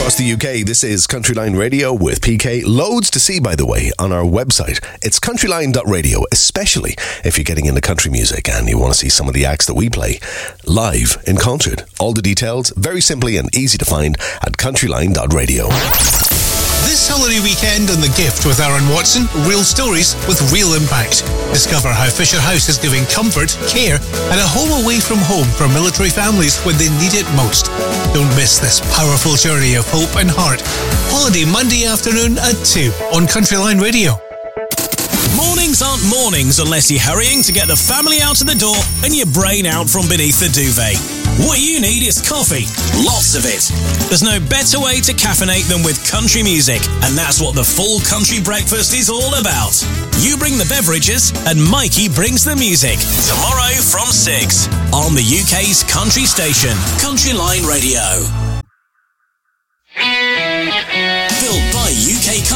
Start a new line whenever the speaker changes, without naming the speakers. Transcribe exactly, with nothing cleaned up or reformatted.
across the U K. This is Countryline Radio with P K. Loads to see, by the way, on our website. It's countryline dot radio, especially if you're getting into country music and you want to see some of the acts that we play live in concert. All the details, very simply and easy to find at countryline dot radio.
This holiday weekend on The Gift with Aaron Watson, real stories with real impact. Discover how Fisher House is giving comfort, care and a home away from home for military families when they need it most. Don't miss this powerful journey of hope and heart. Holiday Monday afternoon at two on Countryline Radio.
Mornings aren't mornings unless you're hurrying to get the family out of the door and your brain out from beneath the duvet. What you need is coffee, lots of it. There's no better way to caffeinate than with country music, and that's what the full country breakfast is all about. You bring the beverages and Mikey brings the music. Tomorrow from six on the U K's country station, Countryline Radio.